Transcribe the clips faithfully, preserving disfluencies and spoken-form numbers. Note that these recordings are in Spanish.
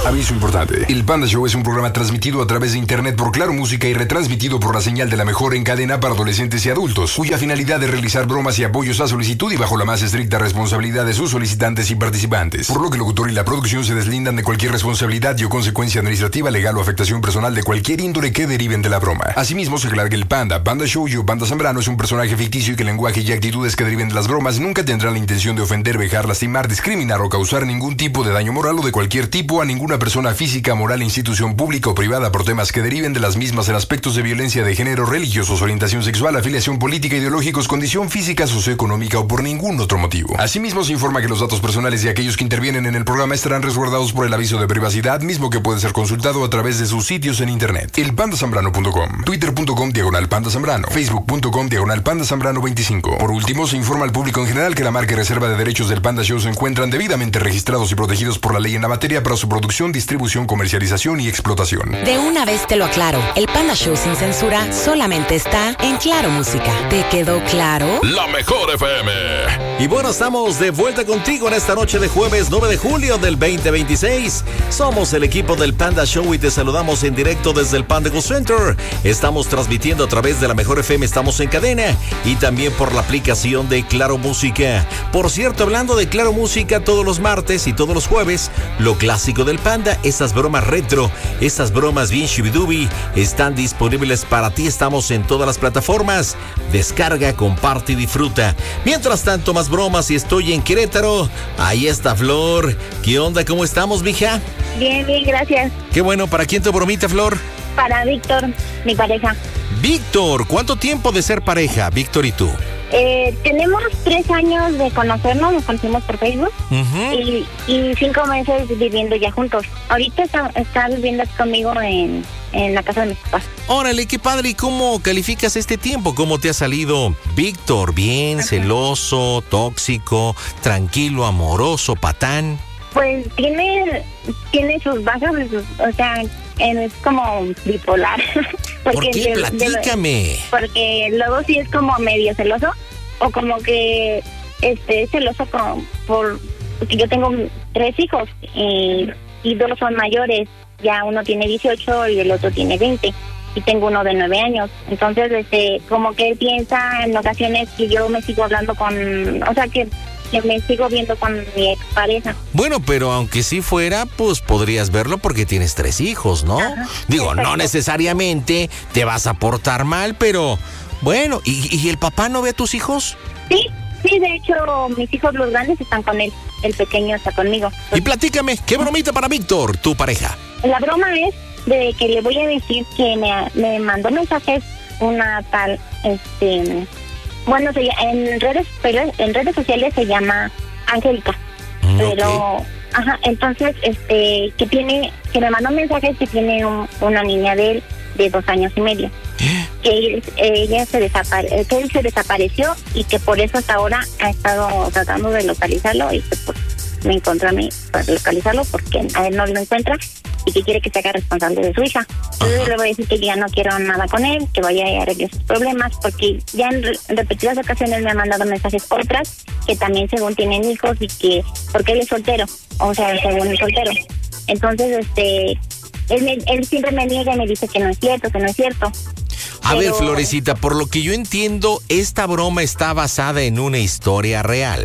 Aviso importante. El Panda Show es un programa transmitido a través de internet por Claro Música y retransmitido por la señal de la mejor en cadena para adolescentes y adultos, cuya finalidad es realizar bromas y apoyos a solicitud y bajo la más estricta responsabilidad de sus solicitantes y participantes. Por lo que el locutor y la producción se deslindan de cualquier responsabilidad y o consecuencia administrativa, legal o afectación personal de cualquier índole que deriven de la broma. Asimismo, se aclara que el Panda, Panda Show y o Panda Zambrano es un personaje ficticio y que el lenguaje y actitudes que deriven de las bromas nunca tendrán la intención de ofender, vejar, lastimar, discriminar o causar ningún tipo de daño moral o de cualquier tipo a ninguna persona física, moral, institución pública o privada por temas que deriven de las mismas en aspectos de violencia de género, religiosos, orientación sexual, afiliación política, ideológicos, condición física, socioeconómica o por ningún otro motivo. Asimismo, se informa que los datos personales de aquellos que intervienen en el programa estarán resguardados por el aviso de privacidad, mismo que puede ser consultado a través de sus sitios en internet. El panda zambrano punto com, twitter punto com diagonal panda zambrano, facebook punto com diagonal panda zambrano veinticinco. Por último, se informa al público en general que la marca y reserva de derechos del Panda Show se encuentran debidamente registrados y protegidos por la ley en la materia para su producción, distribución, comercialización y explotación. De una vez te lo aclaro, el Panda Show sin censura solamente está en Claro Música. ¿Te quedó claro? La mejor F M. Y bueno, estamos de vuelta contigo en esta noche de jueves nueve de julio del veinte veintiséis. Somos el equipo del Panda Show y te saludamos en directo desde el Panda Go Center. Estamos transmitiendo a través de la mejor F M, estamos en cadena y también por la aplicación de Claro Música. Por cierto, hablando de Claro Música, todos los martes y todos los jueves, lo clásico del Panda, esas bromas retro, esas bromas bien shibidubi, están disponibles para ti. Estamos en todas las plataformas. Descarga, comparte y disfruta. Mientras tanto, más bromas y estoy en Querétaro. Ahí está Flor. ¿Qué onda? ¿Cómo estamos, mija? Bien, bien, gracias. Qué bueno. ¿Para quién tu bromita, Flor? Para Víctor, mi pareja. Víctor, ¿cuánto tiempo de ser pareja, Víctor y tú? Eh, tenemos tres años de conocernos, nos conocimos por Facebook, uh-huh. y, y cinco meses viviendo ya juntos. Ahorita está, está viviendo conmigo en, en la casa de mis papás. Órale, qué padre. ¿Y cómo calificas este tiempo? ¿Cómo te ha salido Víctor? ¿Bien, uh-huh. celoso, tóxico, tranquilo, amoroso, patán? Pues tiene, tiene sus bajas, sus, o sea, es como bipolar. ¿Por qué? De, Platícame. De, porque luego sí es como medio celoso, o como que este es celoso con, por porque yo tengo tres hijos y, y dos son mayores, ya uno tiene dieciocho y el otro tiene veinte, y tengo uno de nueve años. Entonces, este, como que él piensa en ocasiones que yo me sigo hablando con, o sea, que que me sigo viendo con mi expareja. Bueno, pero aunque sí fuera, pues podrías verlo porque tienes tres hijos, ¿no? Ajá, Digo, perfecto. No necesariamente te vas a portar mal, pero bueno, ¿y, y el papá no ve a tus hijos? Sí, sí, de hecho, mis hijos los grandes están con él, el pequeño está conmigo. Y platícame, ¿qué bromita para Víctor, tu pareja? La broma es de que le voy a decir que me, me mandó mensajes una tal, este... Bueno, en redes, pero en redes sociales se llama Angélica, mm, pero, okay. ajá, entonces, este, que tiene, que me mandó mensajes que tiene un, una niña de él de dos años y medio, que él, ella se desapare, que él se desapareció y que por eso hasta ahora ha estado tratando de localizarlo y que pues me encontró a mí para localizarlo porque a él no lo encuentra y que quiere que se haga responsable de su hija. Entonces Ajá. le voy a decir que ya no quiero nada con él, que vaya a arreglar sus problemas, porque ya en, re- en repetidas ocasiones me ha mandado mensajes otras que también según tienen hijos y que, porque él es soltero, o sea, según es soltero. Entonces, este, él, me, él siempre me niega y me dice que no es cierto, que no es cierto. A Pero... ver, Florecita, por lo que yo entiendo, esta broma está basada en una historia real.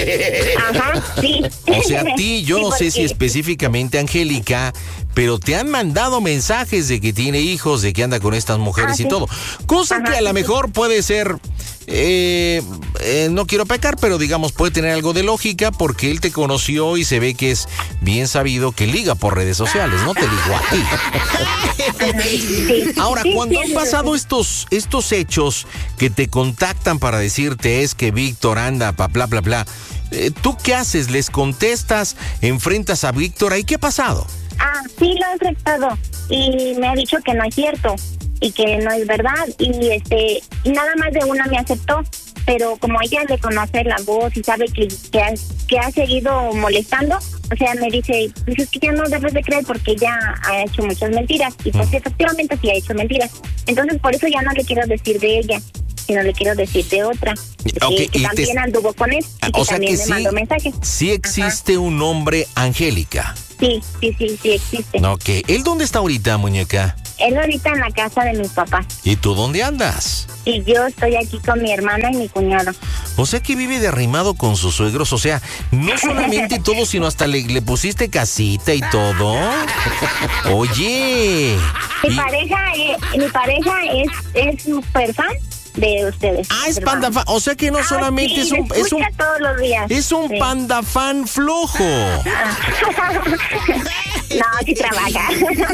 Ajá, sí. O sea, a ti, yo sí, no porque... sé si específicamente Angélica, pero te han mandado mensajes de que tiene hijos, de que anda con estas mujeres ah, y sí. todo. Cosa Ajá, que a lo mejor puede ser, eh, eh, no quiero pecar, pero digamos, puede tener algo de lógica porque él te conoció y se ve que es bien sabido que liga por redes sociales, no te digo a ti. Sí. Ahora, sí, cuando sí, han pasado sí. estos, estos hechos que te contactan para decirte es que Víctor anda, bla, bla, bla, bla, eh, ¿tú qué haces? ¿Les contestas? ¿Enfrentas a Víctor? ¿Ahí qué ha pasado? Ah, sí lo he enfrentado y me ha dicho que no es cierto y que no es verdad y este y nada más de una me aceptó, pero como ella le conoce la voz y sabe que, que, ha, que ha seguido molestando, o sea, me dice, pues es que ya no debes de creer porque ella ha hecho muchas mentiras y pues efectivamente sí ha hecho mentiras. Entonces por eso ya no le quiero decir de ella, sino le quiero decir de otra, okay, que, que también te... anduvo con él y o que sea también que me sí, mandó mensajes. Sí existe Ajá. un nombre Angélica. Sí, sí, sí, sí existe. Ok. ¿Él dónde está ahorita, muñeca? Él ahorita en la casa de mis papás. ¿Y tú dónde andas? Y yo estoy aquí con mi hermana y mi cuñado. O sea que vive de arrimado con sus suegros. O sea, no solamente todo, sino hasta le, le pusiste casita y todo. Oye. Mi y... pareja, es, mi pareja es, es super fan de ustedes. Ah, es panda fan. O sea que no ah, solamente sí, es un... Es un todos los días. Es un sí. panda fan flojo. No, sí trabaja.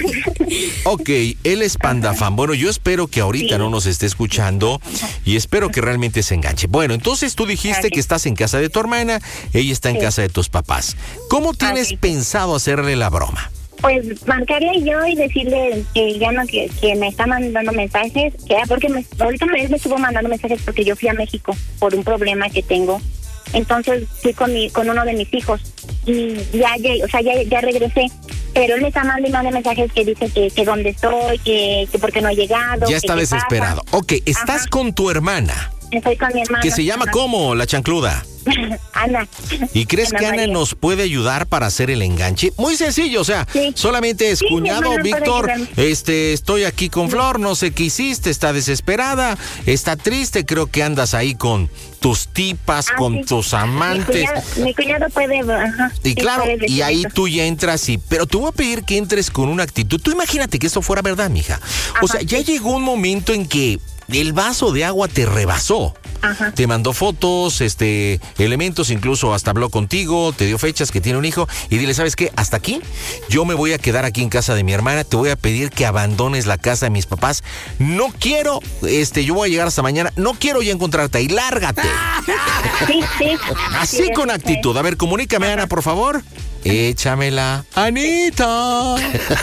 Ok, él es panda fan. Bueno, yo espero que ahorita sí. no nos esté escuchando y espero que realmente se enganche. Bueno, entonces tú dijiste okay. que estás en casa de tu hermana, ella está en sí. casa de tus papás. ¿Cómo tienes okay. pensado hacerle la broma? Pues marcarle yo y decirle que ya no, que, que me está mandando mensajes, que porque me, ahorita me, me estuvo mandando mensajes porque yo fui a México por un problema que tengo. Entonces fui con mi, con uno de mis hijos y ya, ya o sea, ya, ya regresé. Pero él me está mandando y manda mensajes que dice que, que dónde estoy, que, que por qué no he llegado. Ya está que desesperado. Pasa. Ok, estás Ajá. con tu hermana. Estoy con mi hermana. ¿Que se llama Ajá. cómo, la chancluda? Ana. ¿Y crees Ana que Ana María. nos puede ayudar para hacer el enganche? Muy sencillo, o sea, sí. solamente es sí, cuñado, Víctor, este, estoy aquí con Flor, no sé qué hiciste, está desesperada, está triste, creo que andas ahí con tus tipas, ah, con sí. tus amantes. Mi cuñado, mi cuñado puede, ajá, y sí, claro, puede y ahí eso. tú ya entras y, pero te voy a pedir que entres con una actitud. Tú imagínate que eso fuera verdad, mija. Ajá, o sea, ya sí. llegó un momento en que el vaso de agua te rebasó. Ajá. Te mandó fotos, este, elementos, incluso hasta habló contigo, te dio fechas que tiene un hijo y dile, ¿sabes qué? Hasta aquí, yo me voy a quedar aquí en casa de mi hermana, te voy a pedir que abandones la casa de mis papás. No quiero, este, yo voy a llegar hasta mañana, no quiero ya encontrarte ahí, lárgate. Sí, sí. Así sí, con actitud. sí. A ver, comunícame, Ana, por favor. Échamela. Anita.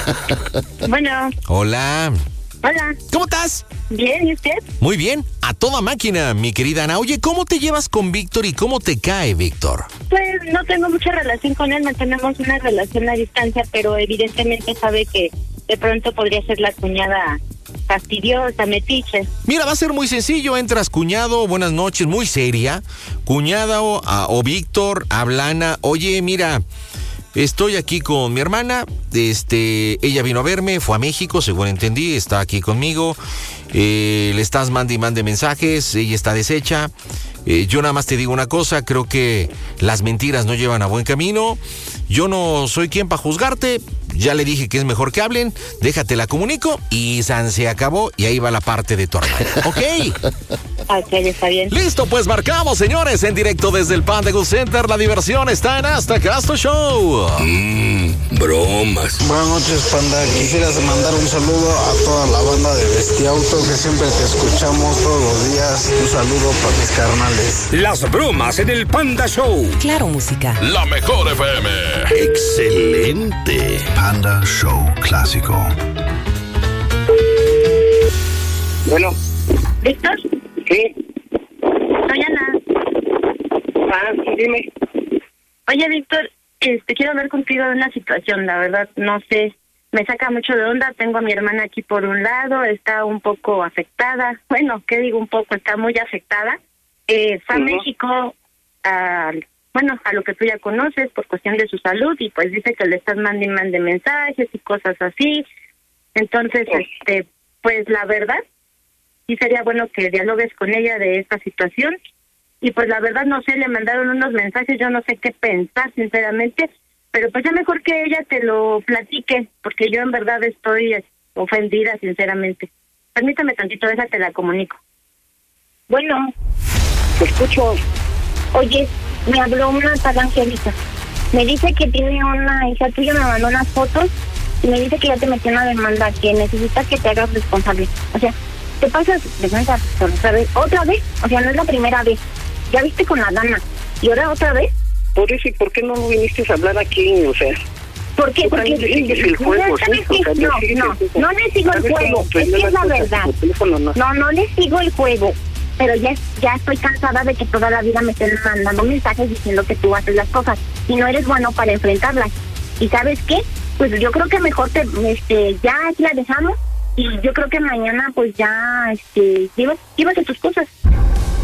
Bueno. Hola. Hola. ¿Cómo estás? Bien, ¿y usted? Muy bien, a toda máquina, mi querida Ana. Oye, ¿cómo te llevas con Víctor y cómo te cae, Víctor? Pues no tengo mucha relación con él, mantenemos una relación a distancia, pero evidentemente sabe que de pronto podría ser la cuñada fastidiosa, metiche. Mira, va a ser muy sencillo, entras cuñado, buenas noches, muy seria. Cuñada o, a, o Víctor, habla Ana, oye, mira... Estoy aquí con mi hermana, este, ella vino a verme, fue a México, según entendí, está aquí conmigo, eh, le estás mande y mande mensajes, ella está deshecha, eh, yo nada más te digo una cosa, creo que las mentiras no llevan a buen camino, yo no soy quien para juzgarte, ya le dije que es mejor que hablen, déjate la comunico y san se acabó y ahí va la parte de tu hermana, ¿ok? Ok, está bien. Listo, pues marcamos, señores, en directo desde el Panda Go Center. La diversión está en Hasta Casto Show. Mmm, bromas. Buenas noches, Panda. Quisieras mandar un saludo a toda la banda de Bestiauto, que siempre te escuchamos todos los días. Un saludo para mis carnales. Las bromas en el Panda Show. Claro, música. La mejor F M. Excelente. Panda Show Clásico. Bueno. ¿Víctor? Sí. Soy Ana. Ah, sí, dime. Oye, Víctor, este, quiero hablar contigo de una situación, la verdad, no sé, me saca mucho de onda, tengo a mi hermana aquí por un lado, está un poco afectada, bueno, ¿qué digo un poco? Está muy afectada, eh, fue a uh-huh. México, a, bueno, a lo que tú ya conoces, por cuestión de su salud, y pues dice que le estás mandando y mande mensajes y cosas así, entonces, uh-huh. este, pues la verdad, sí sería bueno que dialogues con ella de esta situación. Y pues la verdad no sé, le mandaron unos mensajes, yo no sé qué pensar sinceramente, pero pues ya mejor que ella te lo platique, porque yo en verdad estoy ofendida sinceramente. Permítame tantito, déjate la comunico. Bueno, te escucho. Oye, me habló una tal Angélica. Me dice que tiene una hija tuya, me mandó unas fotos y me dice que ya te metió una demanda, que necesitas que te hagas responsable. O sea, te pasas de cuenta otra vez, otra vez, o sea, no es la primera vez. Ya viste con la dama, y ahora otra vez. Por eso, ¿y por qué no viniste a hablar aquí? O sea, ¿por qué? Porque sigues el juego, ¿sí? Que, o sea, no, no, no le sigo el juego, es que es la verdad. No, no, no le sigo el juego, pero ya, ya estoy cansada de que toda la vida me estén mandando mensajes diciendo que tú haces las cosas y no eres bueno para enfrentarlas. ¿Y sabes qué? Pues yo creo que mejor te, este, ya la dejamos. Y yo creo que mañana, pues ya, este, llevas, llevas tus cosas.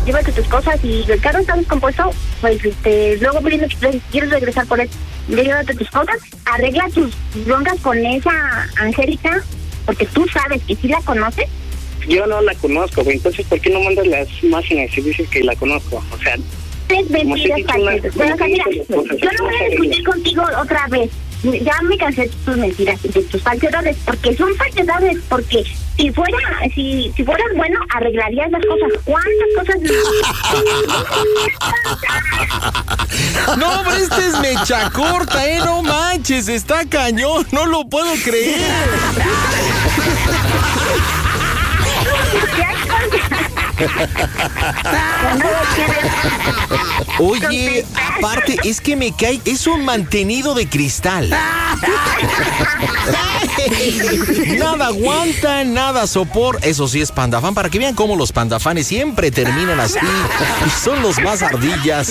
llévate tus cosas y el carro está descompuesto, pues este, luego quieres, quieres regresar por él, llévate tus cosas, arregla tus broncas con esa Angélica, porque tú sabes que sí la conoces. Yo no la conozco, güey, entonces ¿por qué no mandas las imágenes si dices que la conozco? O sea, es mentira, falsas. Bueno, o sea, mira, yo no voy a discutir contigo otra vez. Ya me cansé de tus mentiras, de tus falsedades, porque son falsedades, porque si fuera, si, si fueras bueno, arreglarías las cosas. ¿Cuántas cosas? No, hombre, este es mecha corta, eh, no manches, está cañón, no lo puedo creer. Oye, aparte, es que me cae, es un mantenido de cristal. Nada aguanta, nada soporta. Eso sí es pandafán, para que vean cómo los pandafanes siempre terminan así. Y son los más ardillas.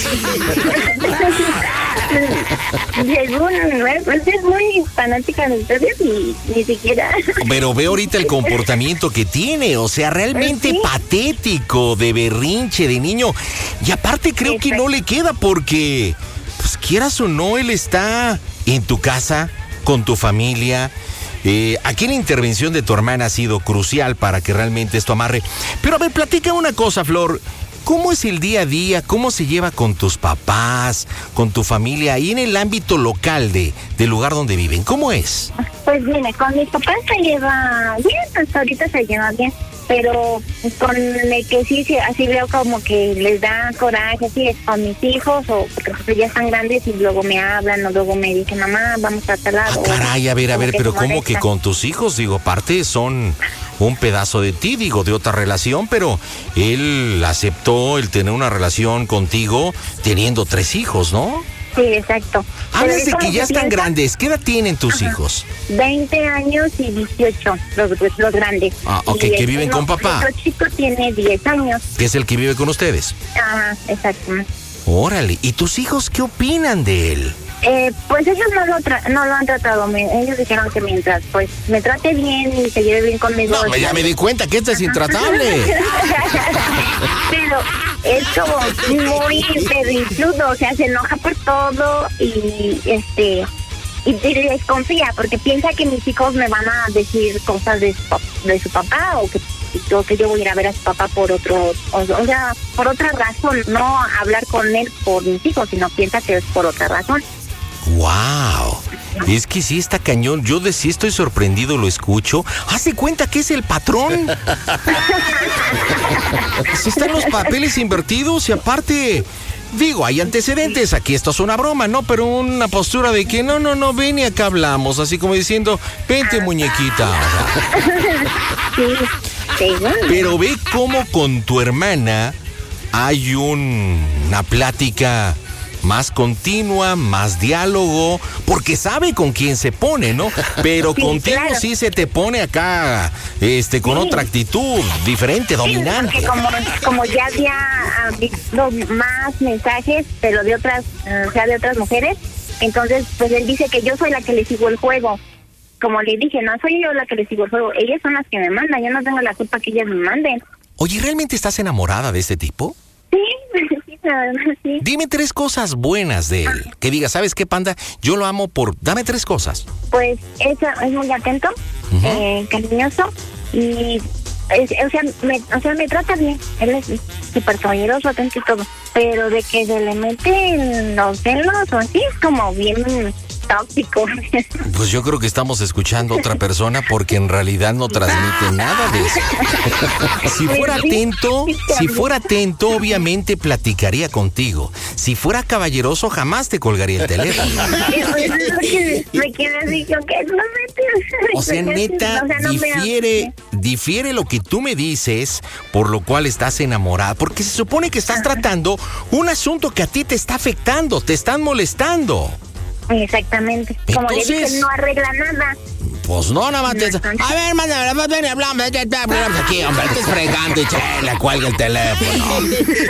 Pues es muy fanática de ustedes y ni siquiera. Pero ve ahorita el comportamiento que tiene, o sea, realmente ¿sí? Patético, de berrinche, de niño. Y aparte creo que no le queda porque, pues quieras o no, él está en tu casa, con tu familia. Eh, aquí la intervención de tu hermana ha sido crucial para que realmente esto amarre. Pero a ver, platica una cosa, Flor. ¿Cómo es el día a día? ¿Cómo se lleva con tus papás, con tu familia, ahí en el ámbito local de, del lugar donde viven? ¿Cómo es? Pues mire, con mis papás se lleva bien, hasta ahorita se lleva bien, pero con el que sí, sí, así veo como que les da coraje, así es con mis hijos, o porque ya están grandes y luego me hablan, o luego me dicen, mamá, vamos a tal lado. Ah, caray, a ver, a ver, pero ¿cómo que con tus hijos? Digo, aparte son un pedazo de ti, digo, de otra relación, pero él aceptó el tener una relación contigo teniendo tres hijos, ¿no? Sí, exacto. Hablas de que ya están grandes. ¿Qué edad tienen tus Ajá. hijos? veinte años y dieciocho, los, los grandes. Ah, ok, que viven con papá. Otro chico tiene diez años. Que es el que vive con ustedes. Ajá, exacto. Órale, ¿y tus hijos qué opinan de él? Eh, pues ellos no lo, tra- no lo han tratado, me- ellos dijeron que mientras pues me trate bien y se lleve bien conmigo. No, ya me di cuenta que este es intratable. Pero es como muy perdido, o sea, se enoja por todo y este y, y desconfía porque piensa que mis hijos me van a decir cosas de su, de su papá o que o que yo voy a ir a ver a su papá por otro, o, o sea, por otra razón, no hablar con él por mis hijos, sino piensa que es por otra razón. ¡Wow! Es que sí está cañón. Yo de sí estoy sorprendido, lo escucho. ¿Hace cuenta que es el patrón? Sí están los papeles invertidos y aparte, digo, hay antecedentes. Aquí esto es una broma, ¿no? Pero una postura de que no, no, no, ven y acá hablamos. Así como diciendo, vente, muñequita. Sí, sí. Pero ve cómo con tu hermana hay un, una plática más continua, más diálogo, porque sabe con quién se pone, ¿no? Pero sí, contigo claro. Sí se te pone acá, este, con sí. Otra actitud diferente, sí, dominante. Como, como ya había visto más mensajes, pero de otras, o sea, de otras mujeres, entonces, pues él dice que yo soy la que le sigo el juego. Como le dije, no soy yo la que le sigo el juego, ellas son las que me mandan, yo no tengo la culpa que ellas me manden. Oye, ¿realmente estás enamorada de este tipo? Sí, sí, sí. Dime tres cosas buenas de él. Que diga, ¿sabes qué, Panda? Yo lo amo por... Dame tres cosas. Pues es, es muy atento, uh-huh. eh, cariñoso y... Es, o, sea, me, o sea, me trata bien. Él es súper caballeroso, atento y todo. Pero de que se le meten los celos o así, es como bien... tóxico. Pues yo creo que estamos escuchando a otra persona porque en realidad no transmite nada de eso. Si fuera atento, si fuera atento, obviamente platicaría contigo. Si fuera caballeroso, jamás te colgaría el teléfono. Me quiere decir que no me... O sea, neta, o sea, no difiere, difiere lo que tú me dices, por lo cual estás enamorada, porque se supone que estás tratando un asunto que a ti te está afectando, te están molestando. Exactamente. Como entonces, le dije, no arregla nada. Pues no, nada más te... A ver, mándame, más ven y hablamos. Aquí, hombre, estás fregando y le cuelga el teléfono.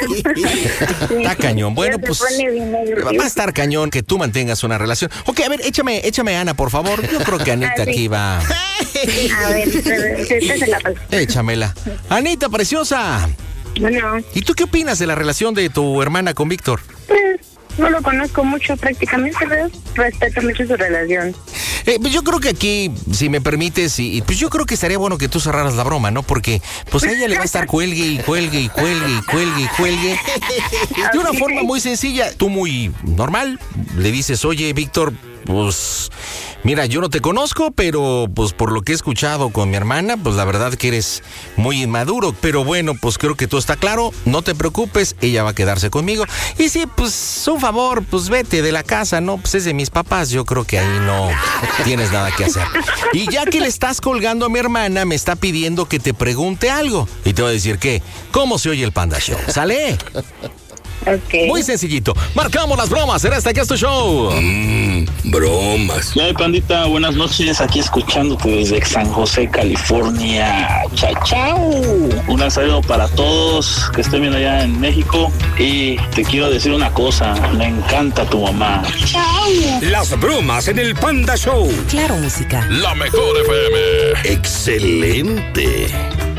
Está cañón. Bueno, pues va a estar cañón que tú mantengas una relación. Ok, a ver, échame, échame a Ana, por favor. Yo creo que Anita ah, sí. Aquí va... A ver, esta se la paso. Échamela. Anita, preciosa. Bueno. ¿Y tú qué opinas de la relación de tu hermana con Víctor? Pues no lo conozco mucho prácticamente, pero respeto mucho su relación. Eh, pues yo creo que aquí, si me permites, y, y pues yo creo que estaría bueno que tú cerraras la broma, ¿no? Porque pues a ella le va a estar cuelgue y cuelgue y cuelgue y cuelgue y cuelgue. De una forma muy sencilla, tú muy normal, le dices, oye, Víctor, pues mira, yo no te conozco, pero pues por lo que he escuchado con mi hermana, pues la verdad que eres muy inmaduro. Pero bueno, pues creo que todo está claro, no te preocupes, ella va a quedarse conmigo. Y sí, pues un favor, pues vete de la casa, ¿no? Pues es de mis papás, yo creo que ahí no tienes nada que hacer. Y ya que le estás colgando a mi hermana, me está pidiendo que te pregunte algo. Y te voy a decir que, ¿cómo se oye el Panda Show? ¿Sale? Okay. Muy sencillito. Marcamos las bromas en este que es tu show. Mmm, bromas. ¿Qué hay, pandita? Buenas noches. Aquí escuchándote desde San José, California. Chao, chao. Un gran saludo para todos que estén viendo allá en México. Y te quiero decir una cosa. Me encanta tu mamá. Chao. Las bromas en el Panda Show. Claro, música. La mejor F M. Excelente.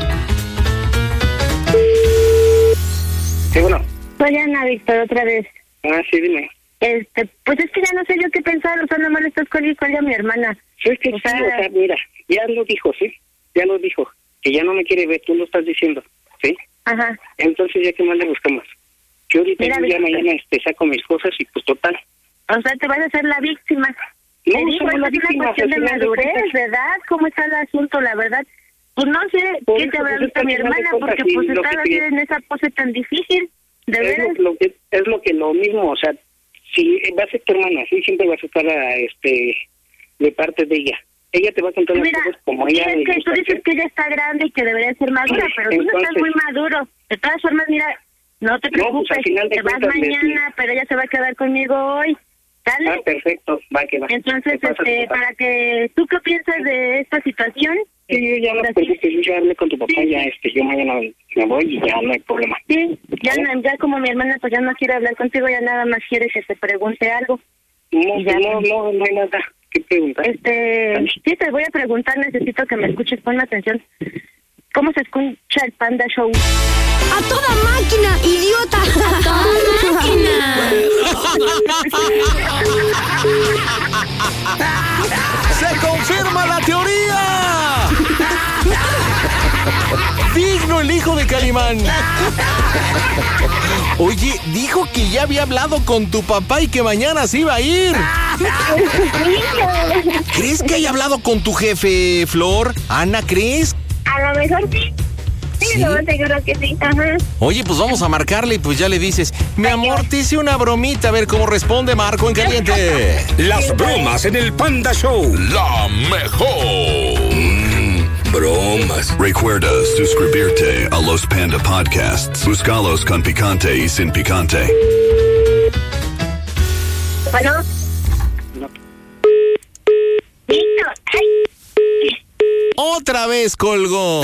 Sí, bueno. Soy Ana, Víctor, otra vez. Ah, sí, dime. Este, pues es que ya no sé yo qué pensar, o sea, nomás le estás con a mi hermana. Sí, es que o, sí, sea... o sea, mira, ya lo dijo, ¿sí? Ya lo dijo, que ya no me quiere ver, tú lo estás diciendo, ¿sí? Ajá. Entonces, ¿ya qué más le buscamos? Yo ahorita mira, ya mañana este, saco mis cosas y pues total. O sea, te vas a hacer la víctima. No, te digo, es una víctima, cuestión de madurez, ¿verdad? ¿Cómo está el asunto, la verdad? Pues no sé por qué eso, te habrá pues, visto mi hermana, porque pues está así te... en esa pose tan difícil. ¿De es veras? Lo, lo que, es lo que lo mismo, o sea, si va a ser tu hermana, sí, siempre vas a estar a, este de parte de ella. Ella te va a contar las Mira, cosas como ella. Es que tú dices que ella está grande y que debería ser madura, pero entonces, tú no estás muy maduro. De todas formas, mira, no te preocupes, no, pues, te vas mañana, sí. Pero ella se va a quedar conmigo hoy. ¿Sale? Ah, perfecto, va que va. Entonces, este, para que, ¿tú qué piensas de esta situación? Sí, yo ya no te preocupes, yo ya hablé con tu papá, sí. Ya este, yo mañana me voy y ya no hay problema. Sí, ya, no, ya como mi hermana pues ya no quiere hablar contigo, ya nada más quiere que te pregunte algo. No, ya, no, no, no hay nada que preguntar. Este, sí, te voy a preguntar, necesito que me escuches, ponme atención. ¿Cómo se escucha el Panda Show? ¡A toda máquina, idiota! ¡A toda máquina! ¡Se confirma la teoría! ¡Digno el hijo de Calimán! Oye, dijo que ya había hablado con tu papá y que mañana se iba a ir. ¿Crees que haya hablado con tu jefe, Flor? Ana, ¿crees? A lo mejor sí. Sí, ¿sí? Lo más seguro que sí. Ajá. Oye, pues vamos a marcarle y pues ya le dices, mi amor, te hice una bromita, a ver cómo responde Marco en caliente. Las bromas en el Panda Show. La mejor. Mm, bromas. Recuerda suscribirte a los Panda Podcasts. Búscalos con picante y sin picante. Bueno. No. Listo. Ay. Otra vez colgó.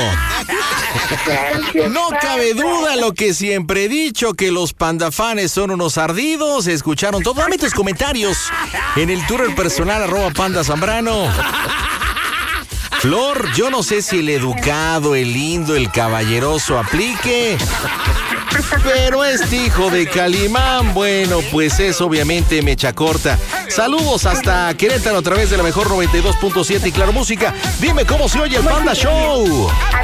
No cabe duda lo que siempre he dicho, que los pandafanes son unos ardidos. Escucharon todo. Dame tus comentarios en el Twitter personal arroba Panda Zambrano. Flor, yo no sé si el educado, el lindo, el caballeroso aplique, pero este hijo de Calimán, bueno, pues es obviamente mecha corta. Saludos hasta Querétaro a través de la mejor noventa y dos punto siete y Claro Música. Dime cómo se oye el Panda Show. A